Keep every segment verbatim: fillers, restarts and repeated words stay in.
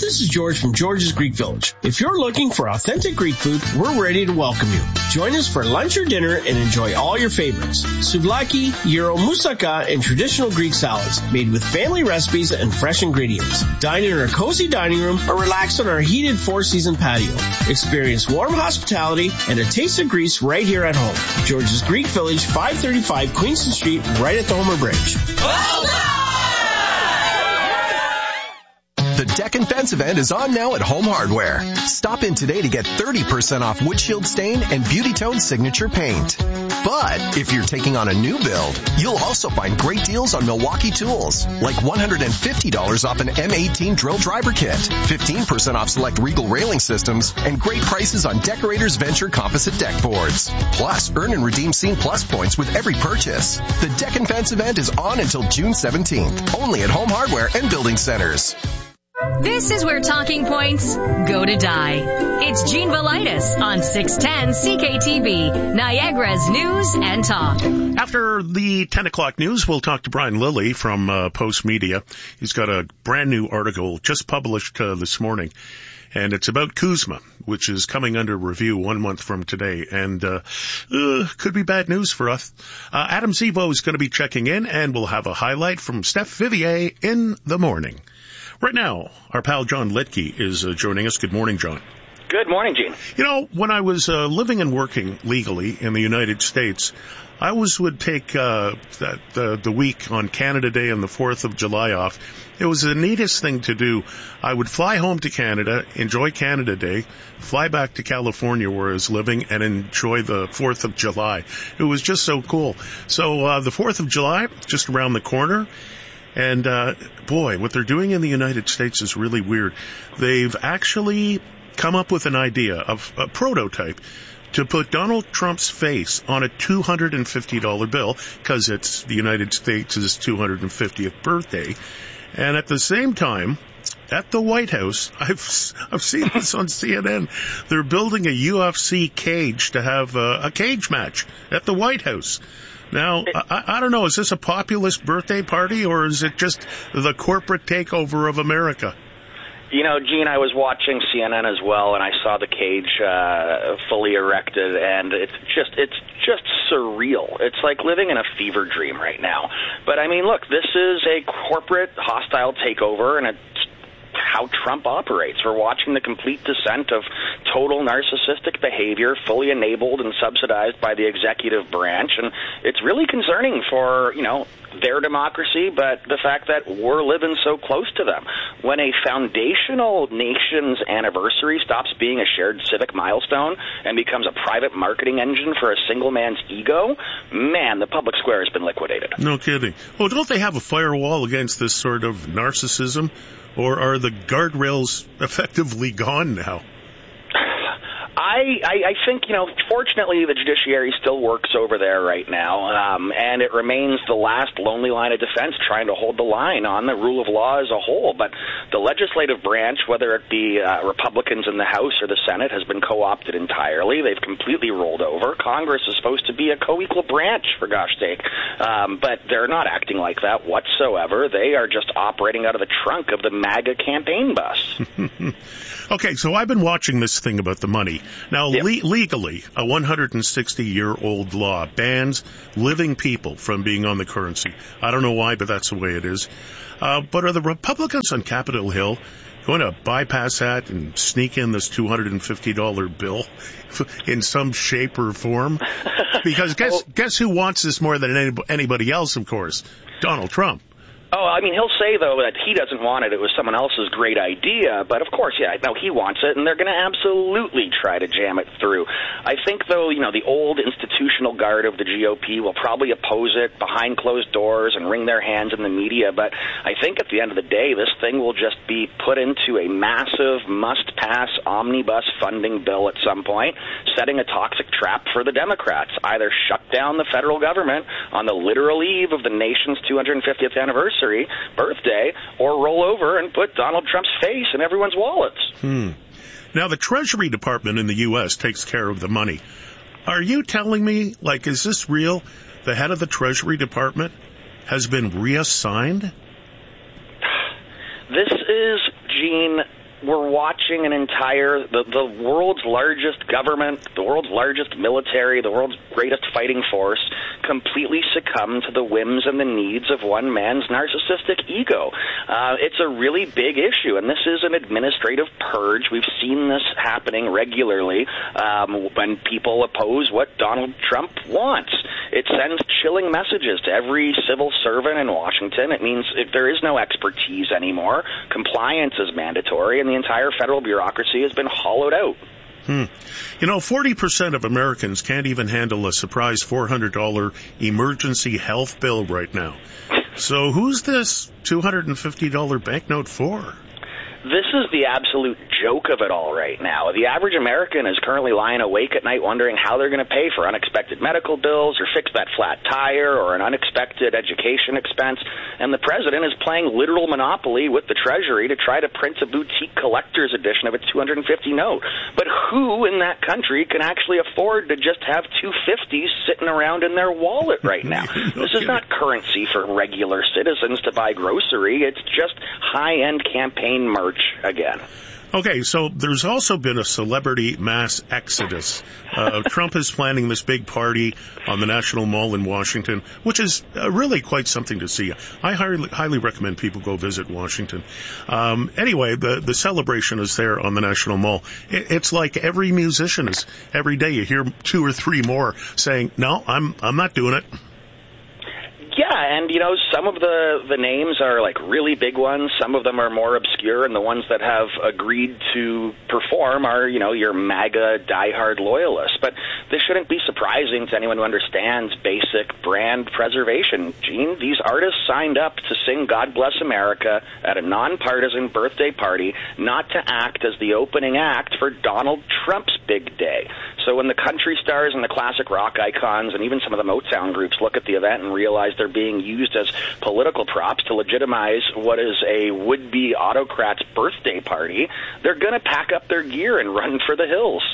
this is George from George's Greek Village. If you're looking for authentic Greek food, we're ready to welcome you. Join us for lunch or dinner and enjoy all your favorites. Souvlaki, gyro, moussaka, and traditional Greek salads made with family recipes and fresh ingredients. Dine in our cozy dining room or relax on our heated four-season patio. Experience warm hospitality and a taste of Greece right here at home. George's Greek Village, five thirty-five Queenston Street, right at the Homer Bridge. The Deck and Fence event is on now at Home Hardware. Stop in today to get thirty percent off windshield stain and Beauty Tone signature paint. But if you're taking on a new build, you'll also find great deals on Milwaukee tools, like one hundred fifty dollars off an M eighteen drill driver kit, fifteen percent off select Regal railing systems, and great prices on Decorators Venture composite deck boards. Plus, earn and redeem Scene Plus points with every purchase. The Deck and Fence event is on until June seventeenth, only at Home Hardware and Building Centers. This is where talking points go to die. It's Gene Velitis on six ten C K T V, Niagara's News and Talk. After the ten o'clock news, we'll talk to Brian Lilly from uh, Post Media. He's got a brand new article just published uh, this morning, and it's about CUSMA, which is coming under review one month from today, and uh, uh could be bad news for us. Uh, Adam Zivo is going to be checking in, and we'll have a highlight from Steph Vivier in the morning. Right now, our pal John Litke is uh, joining us. Good morning, John. Good morning, Gene. You know, when I was uh, living and working legally in the United States, I always would take uh, that uh, the week on Canada Day and the fourth of July off. It was the neatest thing to do. I would fly home to Canada, enjoy Canada Day, fly back to California where I was living, and enjoy the fourth of July. It was just so cool. So uh, the fourth of July, just around the corner. And, uh, boy, what they're doing in the United States is really weird. They've actually come up with an idea of a prototype to put Donald Trump's face on a two hundred fifty dollars bill, because it's the United States' two hundred fiftieth birthday. And at the same time, at the White House, I've I've seen this on C N N, they're building a U F C cage to have a, a cage match at the White House. Now, I, I don't know, is this a populist birthday party, or is it just the corporate takeover of America? You know, Gene, I was watching C N N as well, and I saw the cage uh, fully erected, and it's just it's just surreal. It's like living in a fever dream right now. But, I mean, look, this is a corporate hostile takeover, and it's how Trump operates. We're watching the complete descent of total narcissistic behavior, fully enabled and subsidized by the executive branch, and it's really concerning for, you know, their democracy, but the fact that we're living so close to them. When a foundational nation's anniversary stops being a shared civic milestone and becomes a private marketing engine for a single man's ego, man, the public square has been liquidated. No kidding. Well, don't they have a firewall against this sort of narcissism? Or are the guardrails effectively gone now? I, I, I think, you know, fortunately the judiciary still works over there right now, um, and it remains the last lonely line of defense trying to hold the line on the rule of law as a whole. But the legislative branch, whether it be uh, Republicans in the House or the Senate, has been co-opted entirely. They've completely rolled over. Congress is supposed to be a co-equal branch, for gosh sake, um, but they're not acting like that whatsoever. They are just operating out of the trunk of the MAGA campaign bus. Okay, so I've been watching this thing about the money. Now, yep. le- legally, a one hundred sixty-year-old law bans living people from being on the currency. I don't know why, but that's the way it is. Uh, but are the Republicans on Capitol Hill going to bypass that and sneak in this two hundred fifty dollars bill in some shape or form? Because guess, oh. guess who wants this more than any, anybody else, of course? Donald Trump. Oh, I mean, he'll say, though, that he doesn't want it. It was someone else's great idea. But, of course, yeah, no, he wants it, and they're going to absolutely try to jam it through. I think, though, you know, the old institutional guard of the G O P will probably oppose it behind closed doors and wring their hands in the media. But I think at the end of the day, this thing will just be put into a massive must-pass omnibus funding bill at some point, setting a toxic trap for the Democrats. Either shut down the federal government on the literal eve of the nation's two hundred fiftieth anniversary, birthday, or roll over and put Donald Trump's face in everyone's wallets. Hmm. Now, the Treasury Department in the U S takes care of the money. Are you telling me, like, is this real? The head of the Treasury Department has been reassigned? This is, Gene, we're watching an entire, the, the world's largest government, the world's largest military, the world's greatest fighting force completely succumb to the whims and the needs of one man's narcissistic ego. Uh, it's a really big issue, and this is an administrative purge. We've seen this happening regularly um, when people oppose what Donald Trump wants. It sends chilling messages to every civil servant in Washington. It means if there is no expertise anymore, compliance is mandatory, and the entire federal bureaucracy has been hollowed out. Hmm. You know, forty percent of Americans can't even handle a surprise four hundred dollars emergency health bill right now. So who's this two hundred fifty dollars banknote for? This is the absolute joke of it all right now. The average American is currently lying awake at night wondering how they're going to pay for unexpected medical bills or fix that flat tire or an unexpected education expense. And the president is playing literal monopoly with the Treasury to try to print a boutique collector's edition of a two hundred fifty note. But who in that country can actually afford to just have two fifties sitting around in their wallet right now? No This is not currency for regular citizens to buy grocery. It's just high-end campaign merch again. Okay, so there's also been a celebrity mass exodus. Uh, Trump is planning this big party on the National Mall in Washington, which is uh, really quite something to see. I highly, highly recommend people go visit Washington. Um, anyway, the, the celebration is there on the National Mall. It, it's like every musician is, every day you hear two or three more saying, no, I'm, I'm not doing it. Yeah, and, you know, some of the, the names are, like, really big ones. Some of them are more obscure, and the ones that have agreed to perform are, you know, your MAGA diehard loyalists. But this shouldn't be surprising to anyone who understands basic brand preservation. Gene, these artists signed up to sing God Bless America at a nonpartisan birthday party, not to act as the opening act for Donald Trump's big day. So when the country stars and the classic rock icons and even some of the Motown groups look at the event and realize they're being used as political props to legitimize what is a would-be autocrat's birthday party, they're going to pack up their gear and run for the hills.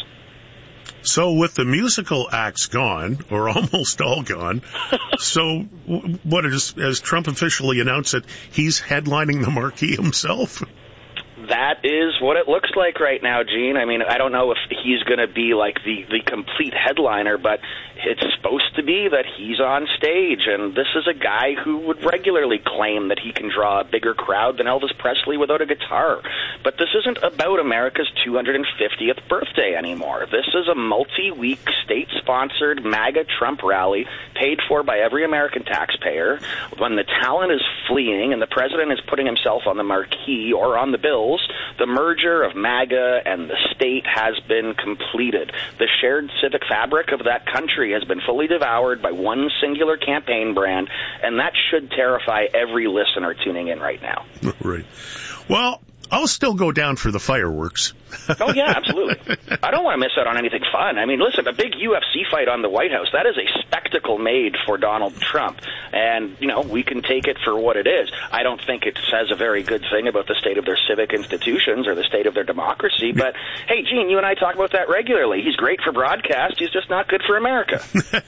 So with the musical acts gone, or almost all gone, so what is, as Trump officially announced it, he's headlining the marquee himself? That is what it looks like right now, Gene. I mean, I don't know if he's going to be like the, the complete headliner, but it's supposed to be that he's on stage. And this is a guy who would regularly claim that he can draw a bigger crowd than Elvis Presley without a guitar. But this isn't about America's two hundred fiftieth birthday anymore. This is a multi-week state-sponsored MAGA Trump rally paid for by every American taxpayer when the talent is fleeing and the president is putting himself on the marquee or on the bills. The merger of MAGA and the state has been completed. The shared civic fabric of that country has been fully devoured by one singular campaign brand, and that should terrify every listener tuning in right now. Right. Well, I'll still go down for the fireworks. Oh, yeah, absolutely. I don't want to miss out on anything fun. I mean, listen, a big U F C fight on the White House, that is a spectacle made for Donald Trump. And, you know, we can take it for what it is. I don't think it says a very good thing about the state of their civic institutions or the state of their democracy. But, hey, Gene, you and I talk about that regularly. He's great for broadcast. He's just not good for America.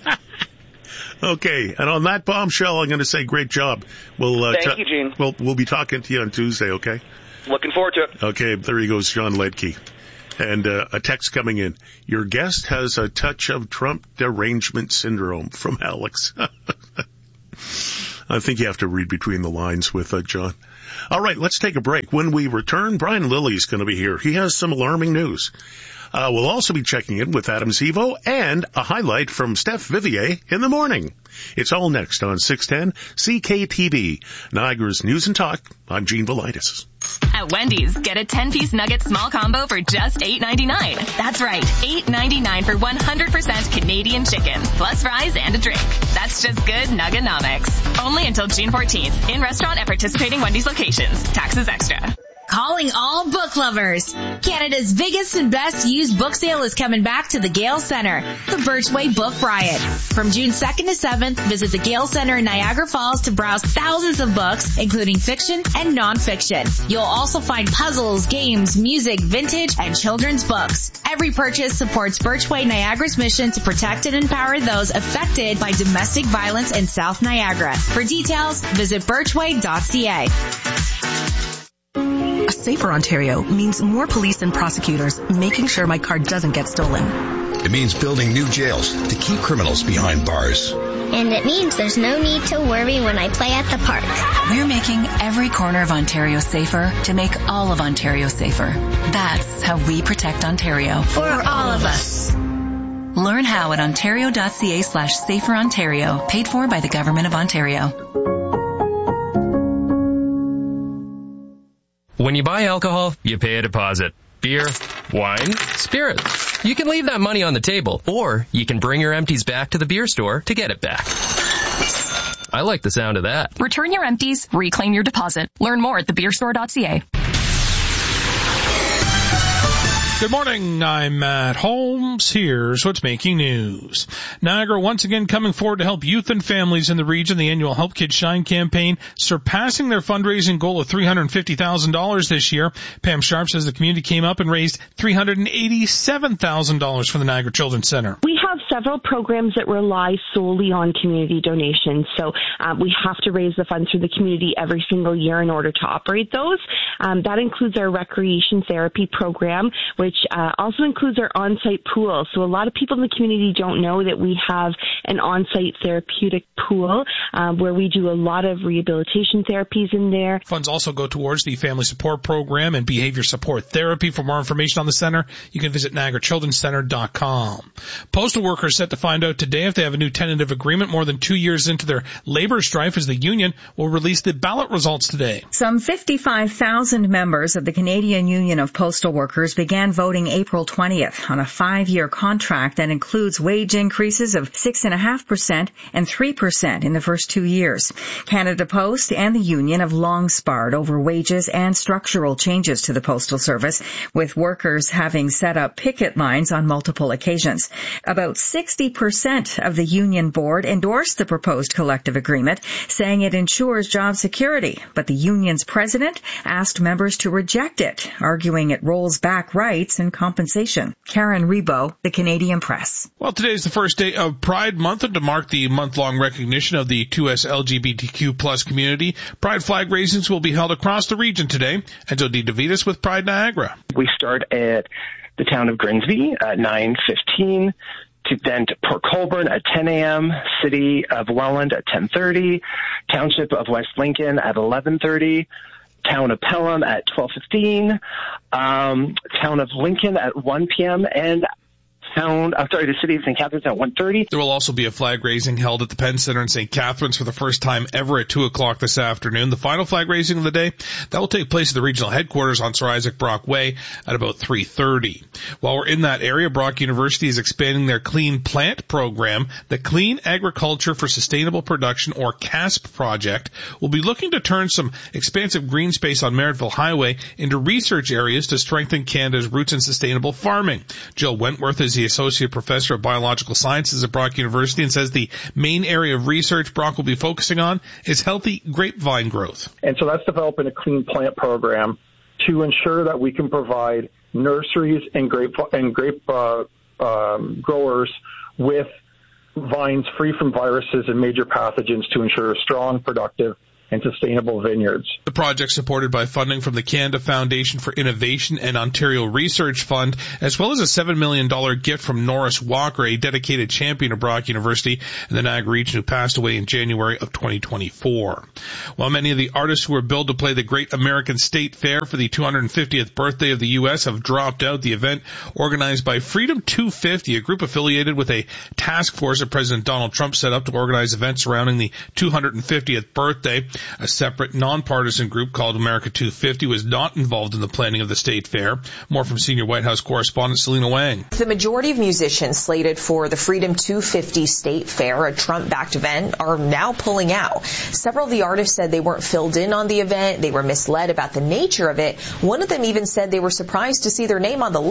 Okay, and on that bombshell, I'm going to say great job. We'll, uh, Thank t- you, Gene. We'll, we'll be talking to you on Tuesday, okay? Looking forward to it. Okay, there he goes, John Ledke. And uh, a text coming in. Your guest has a touch of Trump derangement syndrome from Alex. I think you have to read between the lines with uh, John. All right, let's take a break. When we return, Brian Lilly's going to be here. He has some alarming news. Uh, we'll also be checking in with Adam Zivo and a highlight from Steph Vivier in the morning. It's all next on six ten C K T V, Niagara's News and Talk. I'm Gene Velitis. At Wendy's, get a ten-piece nugget small combo for just eight ninety-nine. That's right, eight ninety-nine for one hundred percent Canadian chicken, plus fries and a drink. That's just good Nugganomics. Only until June fourteenth, in restaurant at participating Wendy's locations. Taxes extra. Calling all book lovers. Canada's biggest and best used book sale is coming back to the Gale Centre, the Birchway Book Riot. From June second to seventh, visit the Gale Centre in Niagara Falls to browse thousands of books, including fiction and non-fiction. You'll also find puzzles, games, music, vintage, and children's books. Every purchase supports Birchway Niagara's mission to protect and empower those affected by domestic violence in South Niagara. For details, visit birchway dot c a. A safer Ontario means more police and prosecutors making sure my car doesn't get stolen. It means building new jails to keep criminals behind bars. And it means there's no need to worry when I play at the park. We're making every corner of Ontario safer to make all of Ontario safer. That's how we protect Ontario. For all of us. Learn how at ontario.ca slash safer Ontario. Paid for by the Government of Ontario. When you buy alcohol, you pay a deposit. Beer, wine, spirits. You can leave that money on the table, or you can bring your empties back to the beer store to get it back. I like the sound of that. Return your empties, reclaim your deposit. Learn more at the beer store dot c a. Good morning, I'm Matt Holmes. Here's what's making news. Niagara once again coming forward to help youth and families in the region. The annual Help Kids Shine campaign surpassing their fundraising goal of three hundred fifty thousand dollars this year. Pam Sharp says the community came up and raised three hundred eighty-seven thousand dollars for the Niagara Children's Center. We have several programs that rely solely on community donations, so uh, we have to raise the funds for the community every single year in order to operate those. Um, that includes our recreation therapy program, which which uh, also includes our on-site pool. So a lot of people in the community don't know that we have an on-site therapeutic pool um, where we do a lot of rehabilitation therapies in there. Funds also go towards the Family Support Program and Behavior Support Therapy. For more information on the center, you can visit Niagara Children's Center dot com. Postal workers set to find out today if they have a new tentative agreement more than two years into their labor strife, as the union will release the ballot results today. Some fifty-five thousand members of the Canadian Union of Postal Workers began voting April twentieth on a five-year contract that includes wage increases of six point five percent and three percent in the first two years. Canada Post and the union have long sparred over wages and structural changes to the Postal Service, with workers having set up picket lines on multiple occasions. About sixty percent of the union board endorsed the proposed collective agreement, saying it ensures job security, but the union's president asked members to reject it, arguing it rolls back rights and compensation. Karen Rebo, The Canadian Press. Well, today is the first day of Pride Month, and to mark the month-long recognition of the two S L G B T Q plus community, Pride flag raisings will be held across the region today. Enzo D. DeVitas with Pride Niagara. We start at the town of Grimsby at nine fifteen, to then to Port Colborne at ten a.m., City of Welland at ten thirty, Township of West Lincoln at eleven thirty, Town of Pelham at twelve fifteen, um, Town of Lincoln at one p.m., and Town, I'm sorry, the City of Saint Catharines at one thirty. There will also be a flag raising held at the Penn Center in Saint Catharines for the first time ever at two o'clock this afternoon. The final flag raising of the day, that will take place at the regional headquarters on Sir Isaac Brock Way at about three thirty. While we're in that area, Brock University is expanding their Clean Plant program. The Clean Agriculture for Sustainable Production, or CASP project, will be looking to turn some expansive green space on Merrittville Highway into research areas to strengthen Canada's roots in sustainable farming. Jill Wentworth is the Associate Professor of Biological Sciences at Brock University and says the main area of research Brock will be focusing on is healthy grapevine growth. And so that's developing a clean plant program to ensure that we can provide nurseries and grape and grape uh, um, growers with vines free from viruses and major pathogens to ensure strong, productive, and sustainable vineyards. The project, supported by funding from the Canada Foundation for Innovation and Ontario Research Fund, as well as a seven million dollars gift from Norris Walker, a dedicated champion of Brock University and the Niagara region, who passed away in January of twenty twenty-four. While many of the artists who were billed to play the Great American State Fair for the two hundred fiftieth birthday of the U S have dropped out, the event, organized by Freedom two fifty, a group affiliated with a task force that President Donald Trump set up to organize events surrounding the two hundred fiftieth birthday. A separate nonpartisan group called America two fifty was not involved in the planning of the state fair. More from senior White House correspondent Selena Wang. The majority of musicians slated for the Freedom two fifty State Fair, a Trump-backed event, are now pulling out. Several of the artists said they weren't filled in on the event. They were misled about the nature of it. One of them even said they were surprised to see their name on the list.